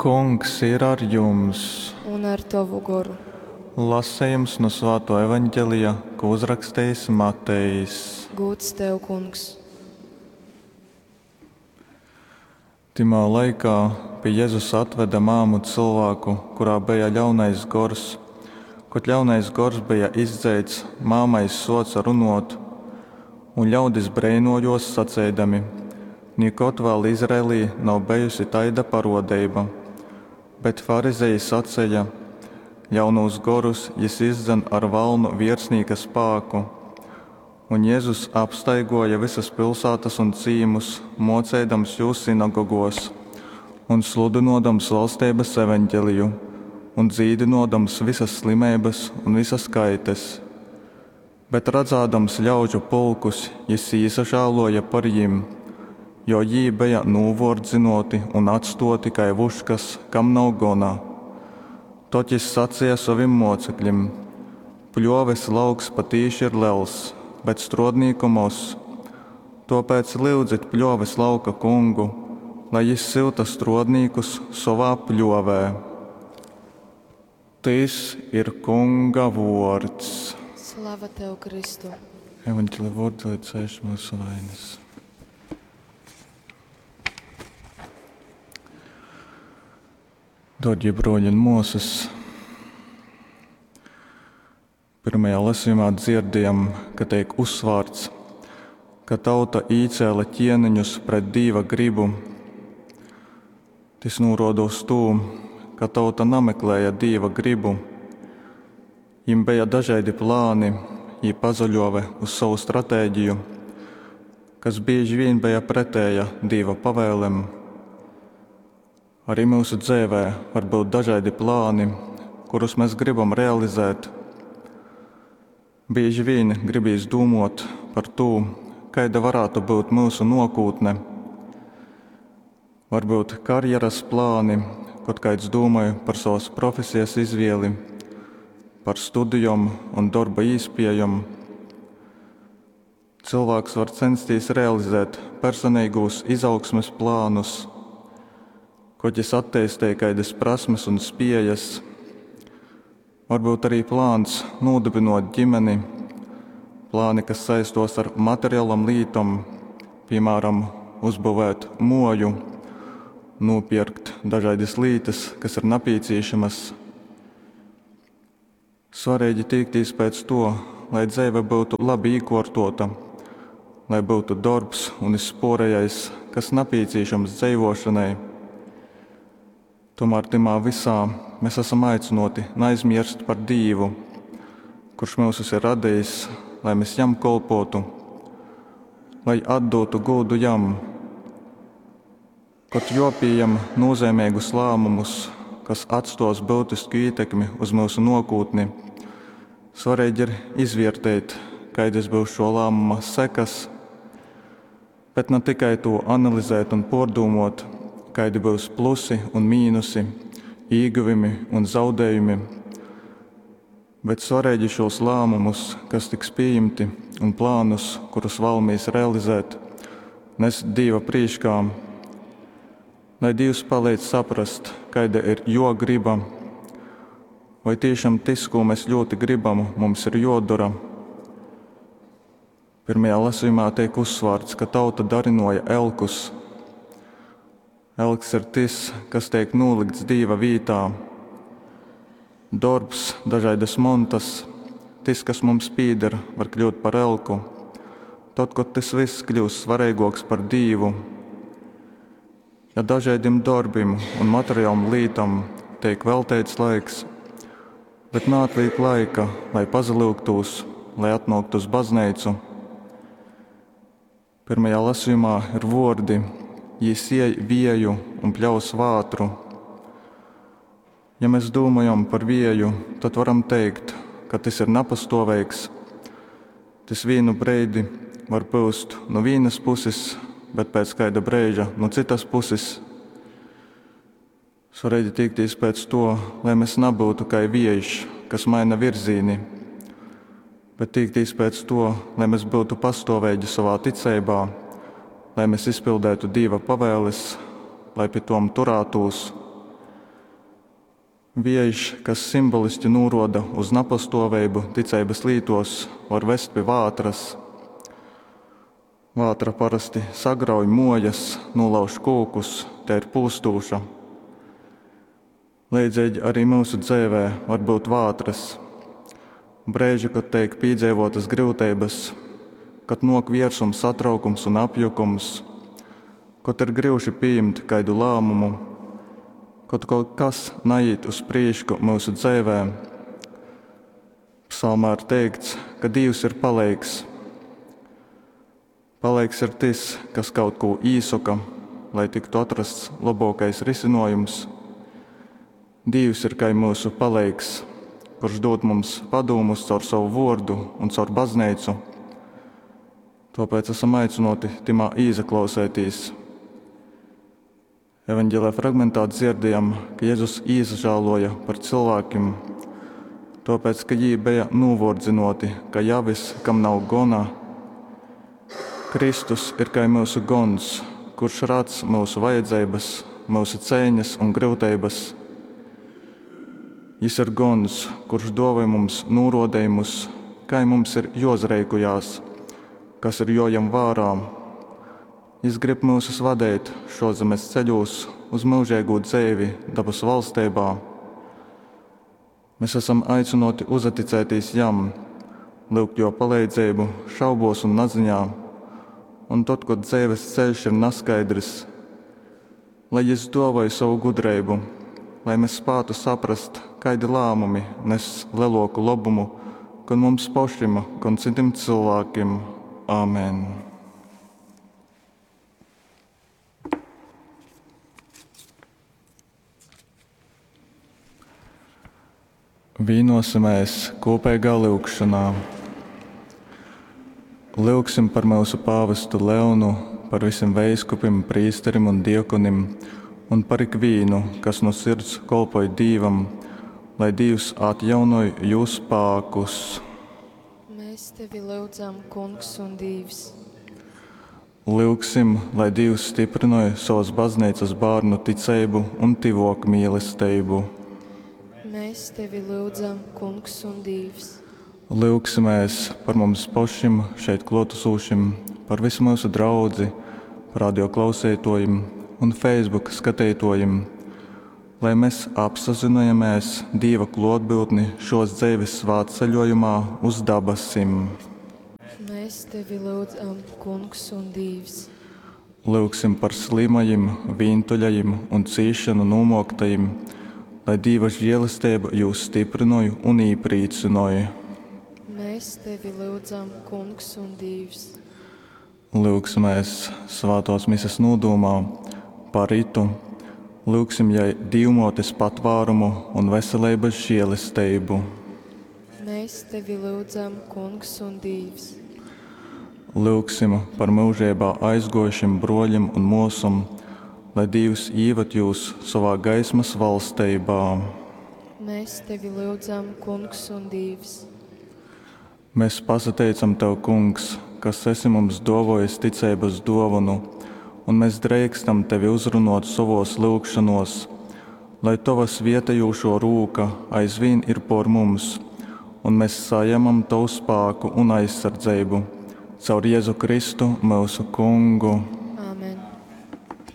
Kungs ir ar jums. Un ar tavu garu. Lasījums no Svētā evaņģēlija, ko uzrakstījis Matejs. Gods tev, kungs. Timā laikā pie Jēzus atveda māmu cilvēku, kurā bija ļaunais gors. Kad ļaunais gors bija izdzēts, māmai soca runot, un ļaudis breinojos sacēdami: Nikot vēl Izraēlī nav bijusi taida parodeiba. Bet farizēji sacēja: ļaunos gorus jis izdzen ar valnu virsnīka spāku. Un Jēzus apstaigoja visas pilsētas un cīmus, mocēdams jūs sinagogos un sludinodams valstības evaņģeliju un dzīdinodams visas slimības un visas kaites. Bet redzādams ļaužu pulkus, jis īsažāloja par jim, jo jī bija nūvordzinoti un atstoti kai vuškas, kam nav gona. Tot jis sacīja savim mocekļim: pļoves lauks patīši ir liels, bet strodnīku mos. Topēc lūdzit pļoves lauka kungu, lai jis silta strodnīkus savā pļovē. Tas ir kunga vārds. Slava tev, Kristu. Evaņģēlija vārds, lai dzēš mūsu vainas. Dārgie broļi un mūsas, pirmajā lasījumā dzirdējām, ka tiek uzsvārts, ka tauta īcēla ķieniņus pret Dieva gribu. Tas norāda uz to, ka tauta nemeklēja Dieva gribu. Viņiem bija dažādi plāni, viņi pazaļoja uz savu stratēģiju, kas bieži vien bija pretēja Dieva pavēlēm. Arī mūsu dzīvē var būt dažādi plāni, kurus mēs gribam realizēt. Bieži vien gribīs domāt par to, kāda varētu būt mūsu nākotne. Varbūt karjeras plāni, kaut kāds domāja par savas profesijas izvēli, par studijām un darba izpējām. Cilvēks var censties realizēt personīgos izaugsmes plānus, kaut es attīstīju kādas prasmes un spējas. Varbūt arī plāns nodibinot ģimeni, plāni, kas saistos ar materiālam lītam, piemēram, uzbūvēt moju, nopirkt dažādas lietas, kas ir nepieciešamas. Svarīgi tiekties pēc to, lai dzīve būtu labi īkortota, lai būtu darbs un izsporējais, kas nepieciešams dzīvošanai. Tomēr timā visā mēs esam aicināti neaizmirst par Dievu, kurš mūs ir radījis, lai mēs jam kolpotu, lai atdotu godu jam, kad jopījam nozīmīgus lēmumus, kas atstos būtisku ietekmi uz mūsu nākotni. Svarīgi ir izvērtēt, kādas būs šo lēmuma sekas, bet ne tikai to analizēt un pārdomāt, kādi būs plusi un mīnusi, ieguvumi un zaudējumi, bet svarīgi šos lēmumus, kas tiks pieņemti, un plānus, kurus vēlamies realizēt, nest Dieva priekšā, lai Dievs palīdz saprast, kāda ir jo griba, vai tiešām tas, ko mēs ļoti gribam, mums ir jodara. Pirmajā lasījumā tiek uzsvārts, ka tauta darinoja elkus. Elks ir tas, kas tiek nolikts Dieva vietā. Darbs, dažādas montas, tas, kas mums pieder, var kļūt par elku. Tad, kad tas viss kļūst svarīgāks par Dievu, ja dažādiem darbiem un materiāliem lītam tiek veltīts laiks, bet neatliek laika, lai pazalūgtos, lai atnāktu uz baznīcu. Pirmajā lasījumā ir vārdi: jis ej vieju un pļaus vātru. Ja mēs domājam par vieju, tad varam teikt, ka tas ir nepastāvīgs. Tas vienu brīdi var pūst no vienas puses, bet pēc kāda brīža no citas puses. Svarīgi tiekties pēc to, lai mēs nebūtu kā vējš, kas maina virzieni, bet tiekties pēc to, lai mēs būtu pastāvīgi savā ticībā, lai mēs izpildētu Dieva pavēles, lai pie tom turētos, Viež, kas simboliski nūroda uz napastāvību ticības lītos, var vest pie vātras. Vātra parasti sagrauj mojas, nolauž kūkus, te ir pūstūša. Līdzīgi arī mūsu dzīvē var būt vātras. Brēži, kad tiek piedzīvotas grūtības, kad nok viersums, satraukums un apjukums, kad ir grūti pieņemt kādu lēmumu, kad kaut kas neiet uz priekšu mūsu dzīvē. Psalmā ir teikts, ka Dievs ir palīgs. Palīgs ir tas, kas kaut ko īsaka, lai tiktu atrasts labākais risinājums. Dievs ir kā mūsu palīgs, kurš dod mums padomus caur savu vārdu un caur baznīcu. Tāpēc esam aicināti timā izaklausēties. Evaņģēlē fragmentā dzirdējam, ka Jēzus izžēloja par cilvēkiem, tāpēc, ka viņi bija novārdzināti, ka javis, kam nav gona. Kristus ir kā mūsu gons, kurš redz mūsu vajadzības, mūsu cīņas un grūtības. Viņš ir gons, kurš dāvā mums norādījumus, kā mums ir jāizrīkojas, kas ir jojam vārā. Viņš grib mūs vadīt šo zemes ceļos uz mūžīgu dzīvi dabas valstībā. Mēs esam aicināti uzticēties Jam, lūgt Jo palīdzību šaubos un naziņā, un tad, kad dzīves ceļš ir neskaidrs, lai Viņš dāvāja savu gudrību, lai mēs spētu saprast, kādi lēmumi nes lielāku labumu gan mums pašiem, gan citiem cilvēkiem. Āmen! Vienosimies kopīgā lūgšanā. Lūgsim par mūsu pāvestu Leonu, par visiem veiskupiem, prīsterim un diakonim, un par ikvienu, kas no sirds kalpoja Dievam, lai Dievs atjaunoja jūsu spēkus. Mēs Tevi lūdzam, Kungs un Dievs. Lūgsim, lai Dievs stiprināja savas baznīcas bērnu ticību un tivok mīlestību. Mēs Tevi lūdzam, Kungs un Dievs. Lūgsimies par mums pašiem šeit klātesošiem, par visu mūsu draudzi, par radio klausītājiem un Facebook skatītājiem, lai mēs apzināmies Dieva klātbūtni šos dzīves svētceļojumā uz dabasim. Mēs Tevi lūdzam, Kungs un Dievs. Lūgsim par slimajiem, vientuļajiem un cīšanu nomoktajiem, lai Dieva žēlastība jūs stiprināja un iepriecināja. Mēs Tevi lūdzam, Kungs un Dievs. Lūgsimies svētās misas nodomā par ritu. Lūgsim jai divmotes patvērumu un veselības žēlastību. Mēs Tevi lūdzam, Kungs un Dievs. Lūgsim par mūžībā aizgojušiem broļiem un mūsam, lai Dievs ieved jūs savā gaismas valstībā. Mēs Tevi lūdzam, Kungs un Dievs. Mēs pateicam Tev, Kungs, kas esi mums dāvājis ticības dāvanu, un mēs drīkstam Tevi uzrunāt savos lūgšanos, lai Tavas vietējošo rūka aizvien ir por mums, un mēs saņemam Tavu spēku un aizsardzību caur Jēzu Kristu, mūsu Kungu.